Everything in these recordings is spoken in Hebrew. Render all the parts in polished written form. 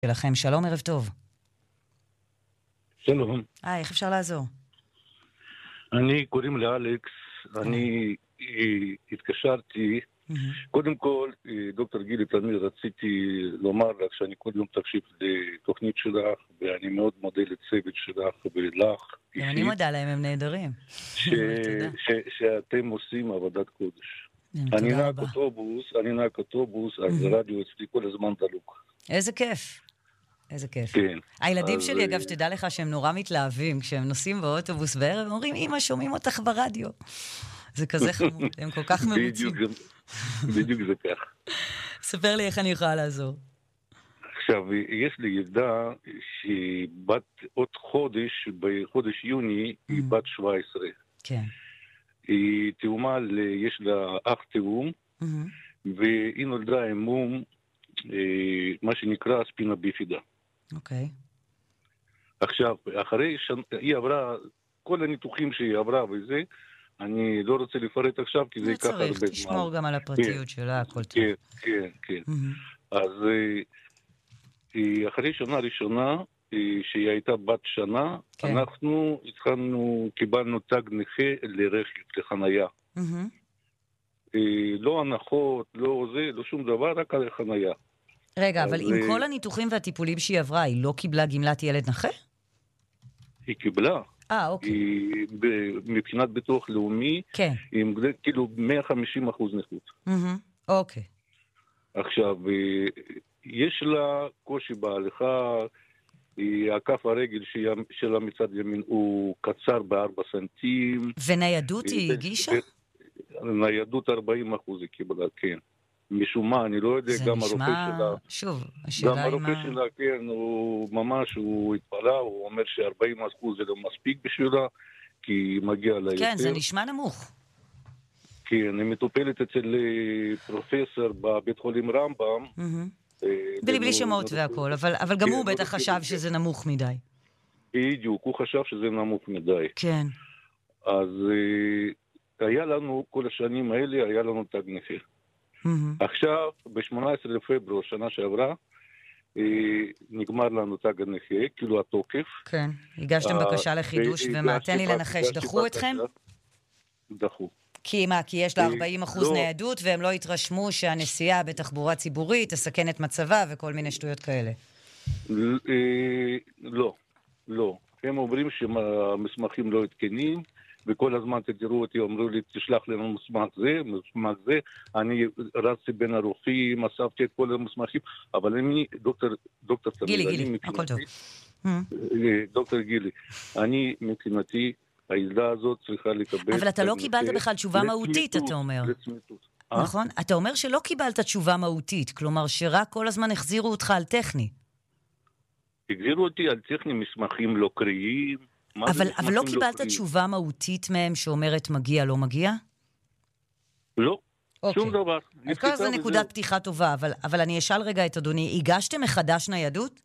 שלכם. שלום, ערב טוב. שלום. איך אפשר לעזור? אני קוראים לאלכס, אני התקשרתי, קודם כל, דוקטור גילי תמיר, רציתי לומר לך שאני כל יום תקשיב לתוכנית שלך, ואני מאוד מודה לצוות שלך ולך. גם אני מודה להם, הם נהדרים. שאתם עושים עבודת קודש. אני נהג אוטובוס, אז הרדיו אצלי כל הזמן דלוק. איזה כיף. איזה כיף. כן. הילדים שלי, אגב, שתדע לך שהם נורא מתלהבים, כשהם נוסעים באוטובוס בערב, הם אומרים, אמא, שומעים אותך ברדיו. זה כזה חמוד, הם כל כך מרוצים. בדיוק זה כך. ספר לי איך אני יכולה לעזור. עכשיו, יש לי ילדה שהיא בת עוד חודש, בחודש יוני, היא בת 17. כן. היא תאומה, יש לה אח תאום, והיא נולדה עם מום, מה שנקרא ספינה ביפידה. אוקיי. עכשיו, אחרי היא עברה, כל הניתוחים שהיא עברה וזה, אני לא רוצה לפרט עכשיו, כי זה ייקח הרבה זמן. לא צריך, תשמור גם על הפרטיות שלה, הכל טוב. כן. אז אחרי שנה ראשונה, שהיא הייתה בת שנה, אנחנו קיבלנו תג נכה לרכב, לחנייה. לא הנחות, לא שום דבר, רק על החנייה. רגע, אבל עם כל הניתוחים והטיפולים שהיא עברה, היא לא קיבלה גמלת ילד נכה? היא קיבלה. אוקיי. מבחינת ביטוח לאומי, כן. עם כאילו 150% נכות. אוקיי. עכשיו, יש לה קושי בהליכה, הכף הרגל שלה מצד ימין הוא קצר ב4 סנטים. וניידות היא הגישה? ניידות 40% היא קיבלה, כן. משום מה, אני לא יודע, גם הרופא שלה... שוב, השאלה גם הרופא שלה, כן, הוא ממש, הוא התפלא, הוא אומר ש40% זה לא מספיק בשבילה, כי מגיע לה יותר. כן, זה נשמע נמוך. כן, היא מטופלת אצל פרופסור בבית חולים רמב"ם. בלי שמות והכל, אבל גם הוא בטח חשב שזה נמוך מדי. בדיוק, הוא חשב שזה נמוך מדי. כן. אז היה לנו, כל השנים האלה, היה לנו תג נכה. עכשיו, ב-18 לפברואר, שנה שעברה, נגמר לנו תג הנכה, כאילו התוקף. כן, הגשתם בקשה לחידוש, ומה, תן לי לנחש, דחו אתכם? דחו. כי מה, כי יש לה 40% ניידות, והם לא התרשמו שהנסיעה בתחבורה ציבורית תסכן את מצבה, וכל מיני שטויות כאלה. לא. הם אומרים שהמסמכים לא התקנים, וכל הזמן תראו אותי, אמרו לי, תשלח לנו מסמך זה, אני רצתי בין הרופאים, אספתי את כל המסמכים, אבל אני, דוקטור גילי, הכל טוב. דוקטור גילי, אני מבחינתי, הילדה הזאת צריכה לקבל... אבל אתה לא קיבלת בכלל תשובה מהותית, אתה אומר. נכון? אתה אומר שלא קיבלת תשובה מהותית, כלומר שרק כל הזמן החזירו אותך על טכני. החזירו אותי על טכני, מסמכים לא קריאים, אבל לא קיבלת תשובה מהותית מהם שאומרת מגיע, לא מגיע? לא, שום דבר. אז כל זה נקודת פתיחה טובה, אבל אני אשאל רגע את אדוני, הגשתם מחדש ניידות?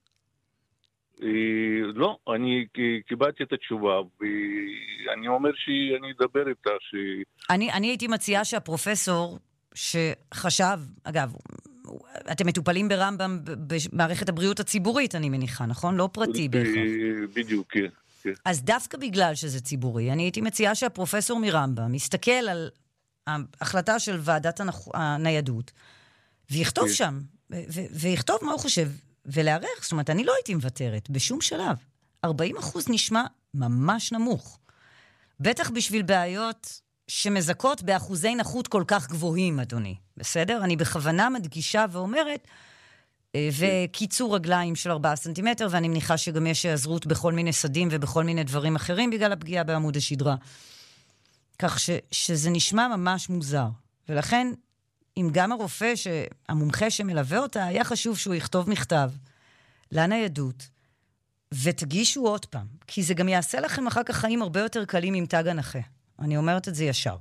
לא, אני קיבלתי את התשובה, ואני אומר שאני אדבר איתה אני הייתי מציעה שהפרופסור שחשב, אגב, אתם מטופלים ברמב"ם במערכת הבריאות הציבורית, אני מניחה, נכון? לא פרטי בהכרח. בדיוק, כן. אז דווקא בגלל שזה ציבורי, אני הייתי מציעה שהפרופסור מרמב"ם מסתכל על ההחלטה של ועדת הניידות, ויכתוב שם, ויכתוב מה הוא חושב, ולערך, זאת אומרת, אני לא הייתי מוותרת, בשום שלב. 40% נשמע ממש נמוך. בטח בשביל בעיות שמזכות באחוזי נכות כל כך גבוהים, אדוני. בסדר? אני בכוונה מדגישה ואומרת, וקיצור רגליים של 4 סנטימטר, ואני מניחה שגם יש העזרות בכל מיני סדים ובכל מיני דברים אחרים, בגלל הפגיעה בעמוד השדרה. כך שזה נשמע ממש מוזר. ולכן, אם גם הרופא, המומחה שמלווה אותה, היה חשוב שהוא יכתוב מכתב לניידות, ותגישו עוד פעם, כי זה גם יעשה לכם אחר כך חיים הרבה יותר קלים עם תג הנכה. אני אומרת את זה ישר.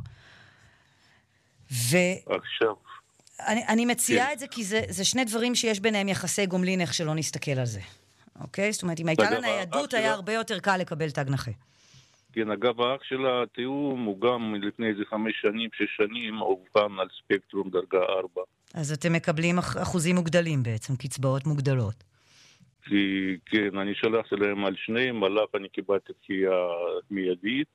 עכשיו. אני מציעה את זה, כי זה שני דברים שיש ביניהם יחסי גומלין, איך שלא נסתכל על זה. אוקיי? זאת אומרת, אם הייתה לניידות, היה הרבה יותר קל לקבל תג נכה. כן, אגב, האח של התיאום הוא גם לפני איזה 5 שנים, 6 שנים, אובחן על ספקטרום דרגה 4. אז אתם מקבלים אחוזים מוגדלים בעצם, קצבאות מוגדלות. כן, אני שלחתי להם על שניהם, עליו אני קיבלתי דחייה מיידית,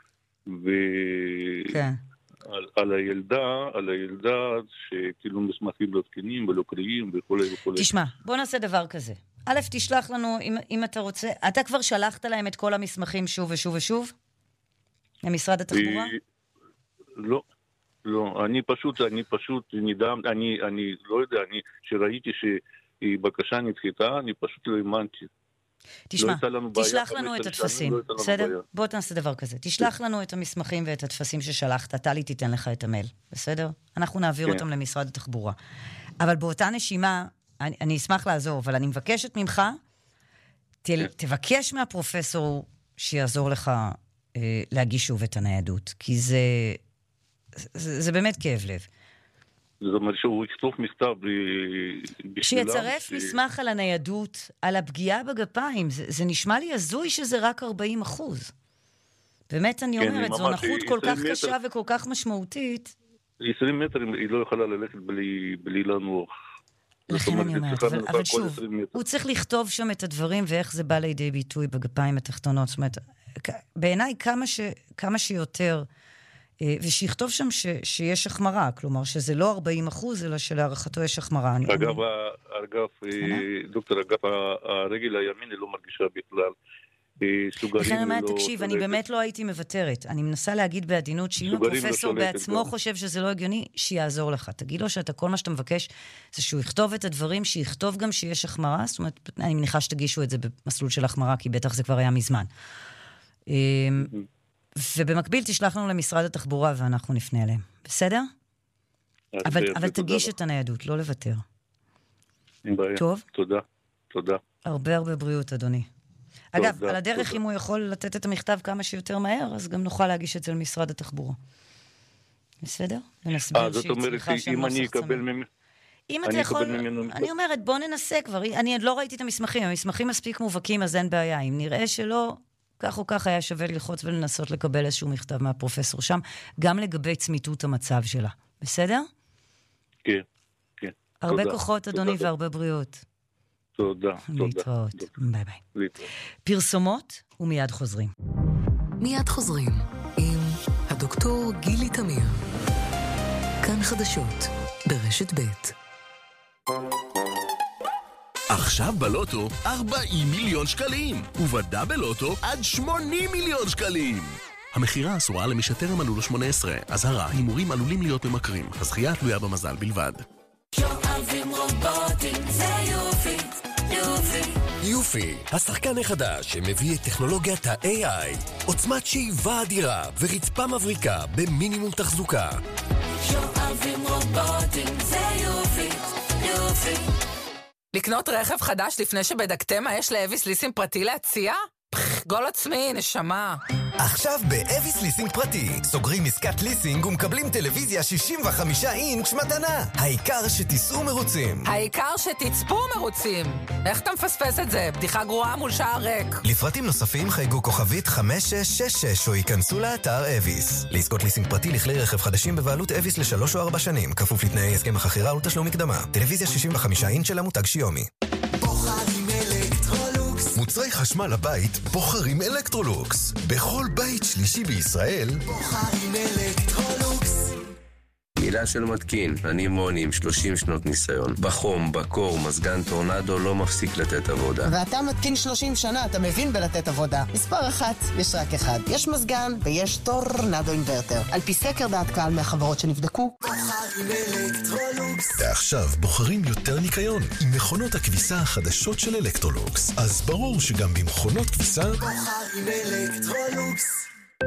כן. על הילדה שכאילו מסמכים לא תקינים ולא קריאים וכו' וכו'. תשמע, בוא נעשה דבר כזה. א', תשלח לנו, אם אתה רוצה, אתה כבר שלחת להם את כל המסמכים שוב ושוב ושוב? למשרד התחבורה? לא, אני פשוט נדהם, אני לא יודע, שראיתי שבקשה נדחתה, אני פשוט לא האמנתי. תשמע, תשלח לנו את התפסים, בסדר? בוא תעשה דבר כזה. תשלח לנו את המסמכים ואת התפסים ששלחת, טלי תיתן לך את המייל, בסדר? אנחנו נעביר אותם למשרד התחבורה. אבל באותה נשימה, אני אשמח לעזור, אבל אני מבקשת ממך, תבקש מהפרופסור שיעזור לך להגיש שוב את הניידות, כי זה באמת כאב לב. זאת אומרת שהוא יכתוב מכתב בשבילם. שיצרף מסמך על הניידות, על הפגיעה בגפיים. זה נשמע לי הזוי שזה רק 40%. באמת אני אומרת, זו נכות כל כך קשה וכל כך משמעותית. 20 מטר היא לא יכולה ללכת בלי לנוח. לכן אני אומרת, אבל שוב, הוא צריך לכתוב שם את הדברים ואיך זה בא לידי ביטוי בגפיים התחתונות. זאת אומרת, בעיניי כמה שיותר... ושיכתוב שם שיש החמרה, כלומר שזה לא 40%, אלא שלהערכתו יש החמרה. אגב, דוקטור, הרגל הימין לא מרגישה בכלל. לכן אני אומרת, תקשיב, אני באמת לא הייתי מבטרת. אני מנסה להגיד בעדינות שאם הפרופסור בעצמו חושב שזה לא הגיוני, שיעזור לך. תגיד לו כל מה שאתה מבקש זה שהוא יכתוב את הדברים, שיכתוב גם שיש החמרה, זאת אומרת, אני מניחה שתגישו את זה במסלול של החמרה, כי בטח זה כבר היה מזמן. ובמקביל תשלח לנו למשרד התחבורה ואנחנו נפנה אליהם. בסדר? אבל תגיש את הניידות, לא לוותר. אין בעיה. טוב? תודה. הרבה בריאות, אדוני. אגב, על הדרך אם הוא יכול לתת את המכתב כמה שיותר מהר, אז גם נוכל להגיש את זה למשרד התחבורה. בסדר? ונסביר זאת אומרת, אם אני אקבל ממנו... אם אתה יכול... אני אומרת, בוא ננסה כבר. אני עוד לא ראיתי את המסמכים. המסמכים מספיק מובהקים, אז אין בעיה. אם נראה שלא... כך או כך היה שווה ללחוץ ולנסות לקבל איזשהו מכתב מהפרופסור שם, גם לגבי צמיתות המצב שלה. בסדר? כן. הרבה כוחות, אדוני, והרבה בריאות. תודה. להתראות. ביי. פרסומות ומיד חוזרים. מיד חוזרים עם הדוקטור גילי תמיר. כאן חדשות ברשת ב'. עכשיו בלוטו 40 מיליון שקלים, ובדאבל לוטו עד 80 מיליון שקלים. המחירה אסורה למי שטרם מלאו לו 18. אזהרה, הימורים עלולים להיות ממכרים. הזכייה תלויה במזל בלבד. שואבים רובוטים, זה יופי. יופי, השחקן החדש שמביא את טכנולוגיית ה-AI, עוצמת שאיבה אדירה ורצפה מבריקה במינימום תחזוקה. שואבים רובוטים, זה יופי. לקנות רכב חדש לפני שבדקתם מה יש לאביס ליסינג פרטי להציע? גול עצמי, נשמה. עכשיו באביס ליסינג פרטי, סוגרים עסקת ליסינג ומקבלים טלוויזיה 65 אינץ' מתנה. העיקר שתיסעו מרוצים. העיקר שתצפו מרוצים. איך אתה מפספס את זה? בדיחה גרועה מול שער ריק. לפרטים נוספים חייגו כוכבית 5666 או ייכנסו לאתר אביס. לעסקות ליסינג פרטי לכלי רכב חדשים בבעלות אביס ל3 או 4 שנים, כפוף לתנאי הסכם החכירה ולתשלום מקדמה. טלוויזיה 65 אינץ' של המותג שיומי. מוצרי חשמל לבית בוחרים אלקטרולוקס. בכל בית שלישי בישראל בוחרים אלקטרולוקס. מילה של מתקין, אני מוני עם 30 שנות ניסיון. בחום, בקור, מזגן טורנדו לא מפסיק לתת עבודה. ואתה מתקין 30 שנה, אתה מבין בלתת עבודה. מספר 1, יש רק אחד. יש מזגן ויש טורנדו אינברטר. על פי סקר דעת קהל מהחברות שנבדקו. בוחרים אלקטרולוקס. ועכשיו בוחרים יותר ניקיון עם מכונות הכביסה החדשות של אלקטרולוקס. אז ברור שגם במכונות כביסה בוחרים אלקטרולוקס.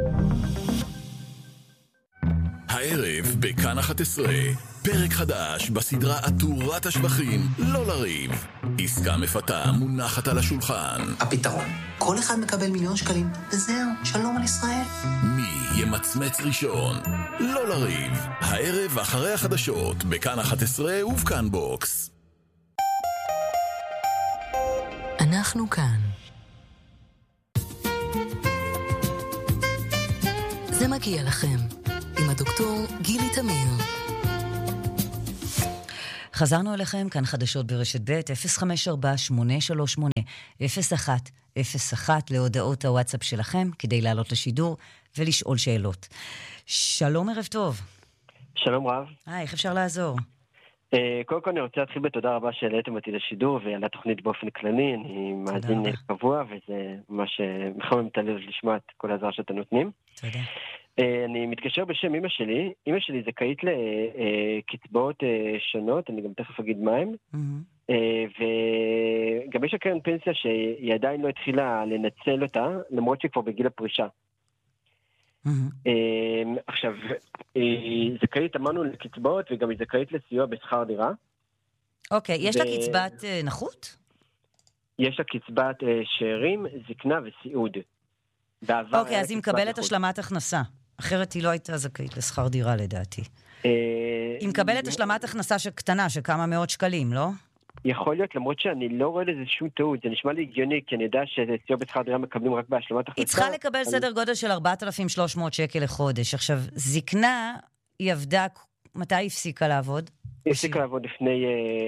הערב בכאן 11, פרק חדש בסדרה עטורת השבחים, לא לריב. עסקה מפתה מונחת על השולחן. הפתרון, כל אחד מקבל 1,000,000 שקלים, וזהו, שלום על ישראל. מי ימצמץ ראשון? לא לריב. הערב אחרי החדשות, בכאן 11 ובכאן בוקס. אנחנו כאן. זה מגיע לכם. עם הדוקטור גילי תמיר. חזרנו אליכם, כאן חדשות ברשת ב' 054-838-1 0101 להודעות הוואטסאפ שלכם, כדי לעלות לשידור ולשאול שאלות. שלום, ערב טוב. שלום רב. איך אפשר לעזור? קודם כל אני רוצה להתחיל בתודה רבה שהעליתם אותי לשידור ועל התוכנית באופן כללי. אני מאזין קבוע, וזה ממש מחמם את הלב לשמוע את כל העזרה שאתם נותנים. תודה. אני מתקשר בשם אמא שלי. אמא שלי זכאית לקצבאות שונות, אני גם תכף אגיד מה הם. וגם יש הקרן פנסיה שהיא עדיין לא התחילה לנצל אותה, למרות שהיא כבר בגיל הפרישה. עכשיו, היא זכאית, אמרנו, לקצבאות, וגם היא זכאית לסיוע בשכר דירה. אוקיי, יש לה קצבת נכות? יש לה קצבת שאירים, זקנה וסיעוד. אוקיי, אז היא מקבלת השלמת הכנסה. אחרת היא לא הייתה זכאית לשכר דירה, לדעתי. היא מקבלת השלמת הכנסה קטנה, של כמה מאות שקלים, לא? יכול להיות, למרות שאני לא רואה לזה שום טעות. זה נשמע לי הגיוני, כי אני יודע שסיוע בשכר דירה מקבלים רק בהשלמת הכנסה. היא צריכה לקבל סדר גודל של 4,300 שקל לחודש. עכשיו, זקנה, היא עבדה, מתי היא הפסיקה לעבוד? היא הפסיקה לעבוד לפני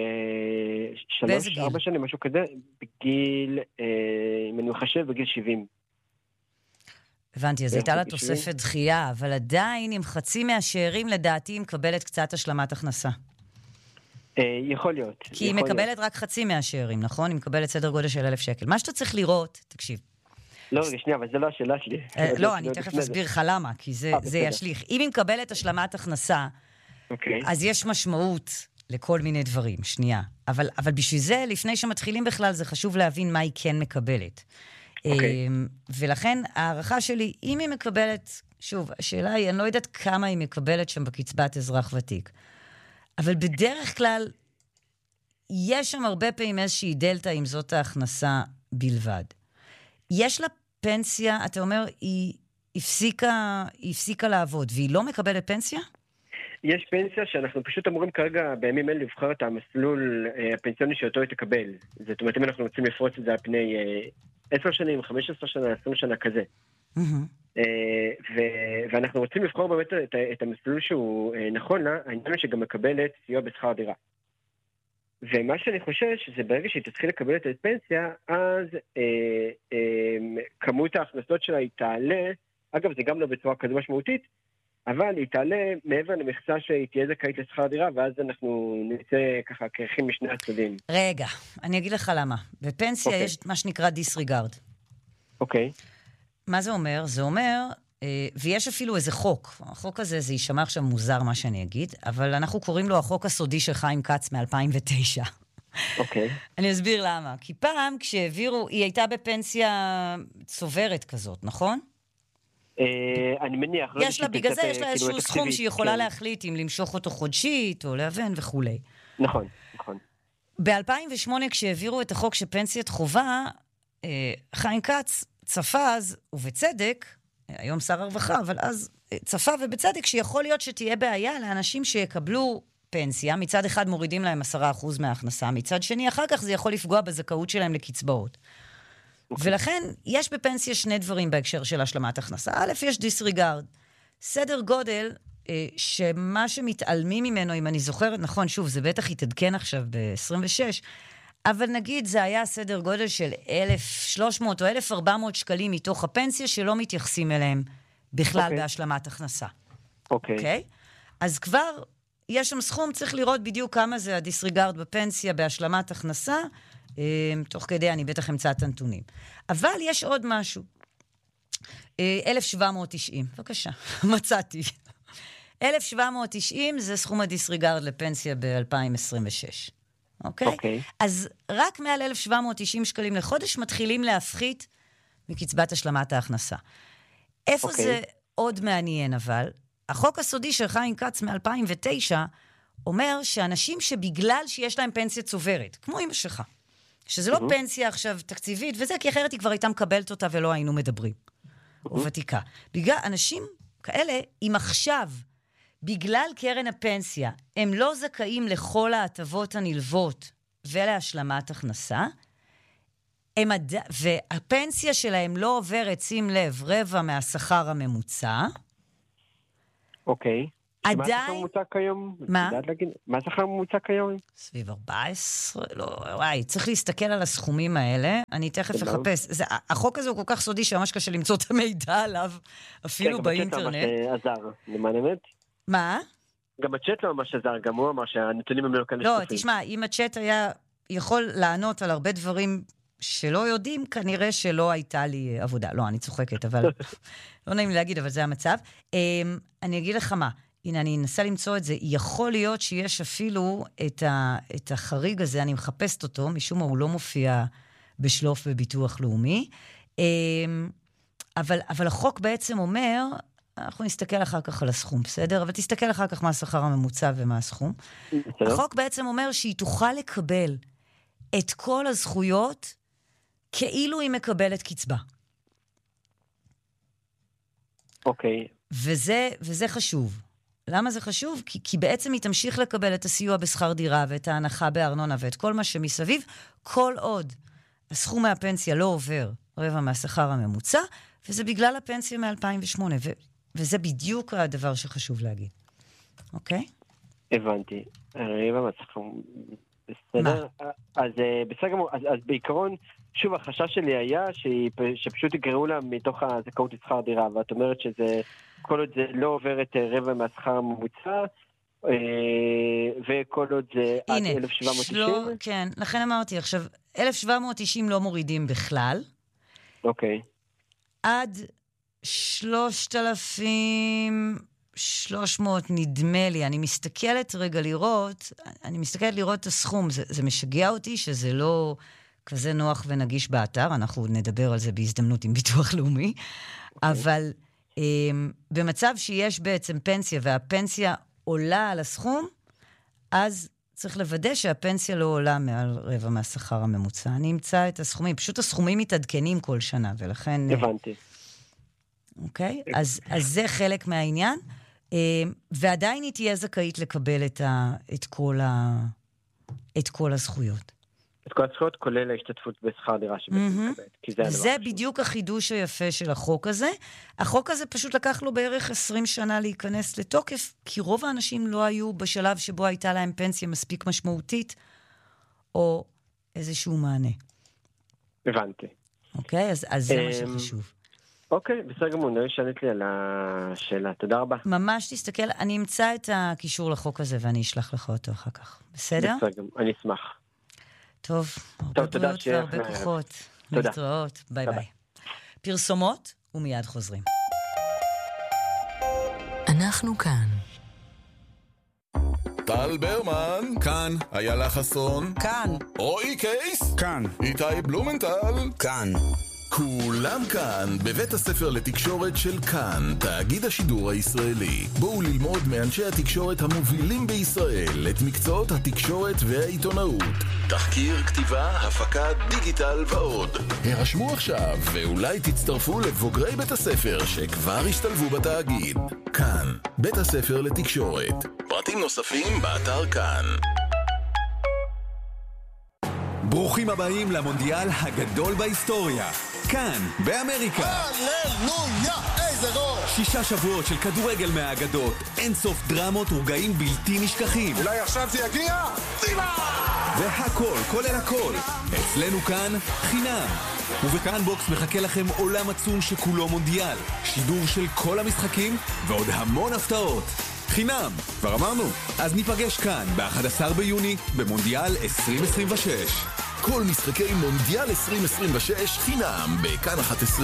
3-4 שנים, משהו כזה, בגיל, אם אני מחשב, בגיל 70. הבנתי, אז הייתה לה תוספת דחייה, אבל עדיין עם חצי מהשאירים, לדעתי, היא מקבלת קצת השלמת הכנסה. יכול להיות. כי היא מקבלת רק חצי מהשאירים, נכון? היא מקבלת סדר גודל של 1,000 שקל. מה שאתה צריך לראות, תקשיב. לא, שנייה, אבל זה לא השאלה שלי. לא, אני תכף אסביר לך למה, כי זה ישליך. אם היא מקבלת השלמת הכנסה, אז יש משמעות לכל מיני דברים, שנייה. אבל בשביל זה, לפני שמתחילים בכלל, זה חשוב להבין מה היא כן מקבלת. ולכן הערכה שלי, אם היא מקבלת, שוב, השאלה היא, אני לא יודעת כמה היא מקבלת שם בקצבת אזרח ותיק, אבל בדרך כלל, יש שם הרבה פעמים איזושהי דלטה עם זאת ההכנסה בלבד. יש לה פנסיה, אתה אומר, היא הפסיקה לעבוד, והיא לא מקבלת פנסיה? יש פנסיה שאנחנו פשוט אמורים כרגע בימים אלה לבחר את המסלול הפנסיוני שאותו היא תקבל. זאת אומרת, אם אנחנו רוצים לפרוץ את זה על פני 10 שנים, 15 שנה, 20 שנה כזה. ואנחנו רוצים לבחור באמת את המסלול שהוא נכון לה, העניין הוא שגם מקבלת סיוע בשכר דירה. ומה שאני חושש, זה ברגע שהיא תתחיל לקבל את הפנסיה, אז כמות ההכנסות שלה היא תעלה, אגב זה גם לא בצורה כזו משמעותית, אבל היא תעלה מעבר למכסה שהיא תהיה זכאית לשכר דירה, ואז אנחנו נצא ככה כרכים משני הצדדים. רגע, אני אגיד לך למה. בפנסיה יש מה שנקרא דיסריגרד. אוקיי. מה זה אומר? זה אומר, ויש אפילו איזה חוק. החוק הזה, זה יישמע עכשיו מוזר מה שאני אגיד, אבל אנחנו קוראים לו החוק הסודי של חיים כץ מ-2009. אוקיי. אני אסביר למה. כי פעם כשהעבירו, היא הייתה בפנסיה צוברת כזאת, נכון? אני מניח. יש לה, בגלל זה יש לה איזשהו סכום שהיא יכולה להחליט אם למשוך אותו חודשית או להבן וכולי. נכון, נכון. ב-2008 כשהעבירו את החוק שפנסיית חובה, חיים כץ צפה אז, ובצדק, היום שר הרווחה, אבל אז צפה ובצדק שיכול להיות שתהיה בעיה לאנשים שיקבלו פנסיה, מצד אחד מורידים להם 10% מההכנסה, מצד שני אחר כך זה יכול לפגוע בזכאות שלהם לקצבאות. ולכן יש בפנסיה שני דברים בהקשר של השלמת הכנסה. א', יש דיסריגרד. סדר גודל שמה שמתעלמים ממנו, אם אני זוכרת, נכון, שוב, זה בטח יתעדכן עכשיו ב-26, אבל נגיד זה היה סדר גודל של 1,300 או 1,400 שקלים מתוך הפנסיה שלא מתייחסים אליהם בכלל בהשלמת הכנסה. אוקיי. אז כבר יש שם סכום, צריך לראות בדיוק כמה זה הדיסריגרד בפנסיה בהשלמת הכנסה, תוך כדי אני בטח אמצא את הנתונים. אבל יש עוד משהו. 1,790, בבקשה, מצאתי. 1,790 זה סכום הדיסריגרד לפנסיה ב-2026. אוקיי? אז רק מעל 1,790 שקלים לחודש מתחילים להפחית מקצבת השלמת ההכנסה. איפה זה עוד מעניין אבל? החוק הסודי של חיים כץ מ-2009 אומר שאנשים שבגלל שיש להם פנסיה צוברת, כמו אמא שלך, שזה לא פנסיה עכשיו תקציבית, וזה כי אחרת היא כבר הייתה מקבלת אותה ולא היינו מדברים. או ותיקה. בגלל אנשים כאלה, אם עכשיו, בגלל קרן הפנסיה, הם לא זכאים לכל ההטבות הנלוות ולהשלמת הכנסה, והפנסיה שלהם לא עוברת, שים לב, רבע מהשכר הממוצע, אוקיי. עדיין... מה השכר הממוצע כיום? מה? מה השכר הממוצע כיום? סביב 14? לא, וואי, צריך להסתכל על הסכומים האלה. אני תכף אחפש. החוק הזה הוא כל כך סודי שממש קשה למצוא את המידע עליו, אפילו באינטרנט. גם הצ'אט לא ממש עזר, למען האמת. מה? גם הצ'אט לא ממש עזר, גם הוא אמר שהנתונים הם לא כאן שקופים. לא, תשמע, אם הצ'אט היה יכול לענות על הרבה דברים שלא יודעים, כנראה שלא הייתה לי עבודה. לא, אני צוחקת, אבל לא נעים להגיד, אבל זה המצב. אני אגיד לך מה, הנה, אני אנסה למצוא את זה. יכול להיות שיש אפילו את החריג הזה, אני מחפשת אותו, משום מה הוא לא מופיע בשלוף בביטוח לאומי. אבל החוק בעצם אומר, אנחנו נסתכל אחר כך על הסכום, בסדר? אבל תסתכל אחר כך מה השכר הממוצע ומה הסכום. החוק בעצם אומר שהיא תוכל לקבל את כל הזכויות כאילו היא מקבלת קצבה. אוקיי. וזה חשוב. למה זה חשוב? כי בעצם היא תמשיך לקבל את הסיוע בשכר דירה ואת ההנחה בארנונה ואת כל מה שמסביב, כל עוד הסכום מהפנסיה לא עובר רבע מהשכר הממוצע, וזה בגלל הפנסיה מ-2008, וזה בדיוק הדבר שחשוב להגיד. אוקיי? הבנתי. רבע מהשכר... בסדר? אז בסדר גמור, אז בעיקרון, שוב, החשש שלי היה שפשוט יקראו לה מתוך הזכאות לשכר דירה, ואת אומרת שזה, כל עוד זה לא עובר את רבע מהשכר הממוצע, וכל עוד זה עד 1790? כן, לכן אמרתי, עכשיו, 1790 לא מורידים בכלל. אוקיי. עד 3,300 נדמה לי, אני מסתכלת רגע לראות, את הסכום, זה משגע אותי שזה לא כזה נוח ונגיש באתר, אנחנו נדבר על זה בהזדמנות עם ביטוח לאומי, אבל במצב שיש בעצם פנסיה, והפנסיה עולה על הסכום, אז צריך לוודא שהפנסיה לא עולה מעל רבע מהשכר הממוצע. אני אמצא את הסכומים, פשוט הסכומים מתעדכנים כל שנה, ולכן... הבנתי. אוקיי? אז זה חלק מהעניין, ועדיין היא תהיה זכאית לקבל את כל הזכויות. את כל הזכויות, כולל ההשתתפות בשכר דירה שבעצם מקבלת. זה בדיוק החידוש היפה של החוק הזה. החוק הזה פשוט לקח לו בערך 20 שנה להיכנס לתוקף, כי רוב האנשים לא היו בשלב שבו הייתה להם פנסיה מספיק משמעותית, או איזשהו מענה. הבנתי. אוקיי? אז זה מה שחשוב. אוקיי, בסדר גמור, נראה שענית לי על השאלה. תודה רבה. ממש תסתכל, אני אמצא את הקישור לחוק הזה, ואני אשלח לך אותו אחר כך. בסדר? בסדר גמור, אני אשמח. טוב, הרבה בריאות והרבה כוחות. תודה. להתראות, ביי ביי. פרסומות, ומיד חוזרים. אנחנו כאן. טל ברמן, כאן. איילה חסון, כאן. רועי קייס, כאן. איתי בלומנטל, כאן. כולם כאן, בבית הספר לתקשורת של כאן, תאגיד השידור הישראלי. בואו ללמוד מאנשי התקשורת המובילים בישראל את מקצועות התקשורת והעיתונאות. תחקיר, כתיבה, הפקה, דיגיטל ועוד. הרשמו עכשיו, ואולי תצטרפו לבוגרי בית הספר שכבר השתלבו בתאגיד. כאן, בית הספר לתקשורת. פרטים נוספים באתר כאן. ברוכים הבאים למונדיאל הגדול בהיסטוריה. כאן, באמריקה. הללויה, איזה גול! 6 שבועות של כדורגל מהאגדות, אין סוף דרמות ורגעים בלתי נשכחים. אולי עכשיו זה יגיע? דימה! והכל, כולל הכל, אצלנו כאן חינם. ובכאן בוקס מחכה לכם עולם עצום שכולו מונדיאל, שידור של כל המשחקים ועוד המון הפתעות. חינם, כבר אמרנו. אז ניפגש כאן ב-11 ביוני במונדיאל 2026. כל משחקי מונדיאל 2026 חינם בכאן 11